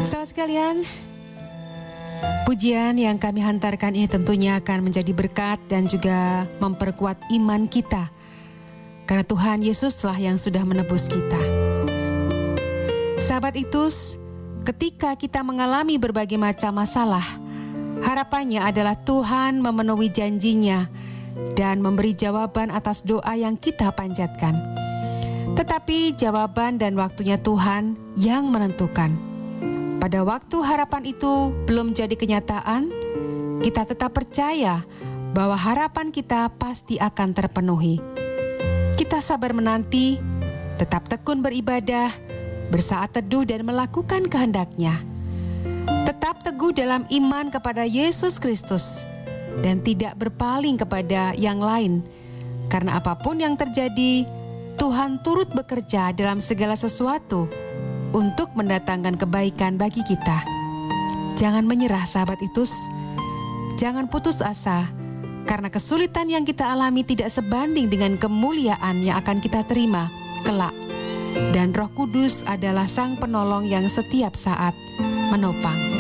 Sahabat sekalian, pujian yang kami hantarkan ini tentunya akan menjadi berkat dan juga memperkuat iman kita. Karena Tuhan Yesuslah yang sudah menebus kita. Sahabat Itus, ketika kita mengalami berbagai macam masalah, harapannya adalah Tuhan memenuhi janjinya dan memberi jawaban atas doa yang kita panjatkan. Tetapi jawaban dan waktunya Tuhan yang menentukan. Pada waktu harapan itu belum jadi kenyataan, kita tetap percaya bahwa harapan kita pasti akan terpenuhi. Kita sabar menanti, tetap tekun beribadah, bersaat teduh dan melakukan kehendak-Nya. Tetap teguh dalam iman kepada Yesus Kristus dan tidak berpaling kepada yang lain. Karena apapun yang terjadi, Tuhan turut bekerja dalam segala sesuatu untuk mendatangkan kebaikan bagi kita. Jangan menyerah sahabat Itus. Jangan putus asa, karena kesulitan yang kita alami tidak sebanding dengan kemuliaan yang akan kita terima kelak. Dan Roh Kudus adalah Sang Penolong yang setiap saat menopang.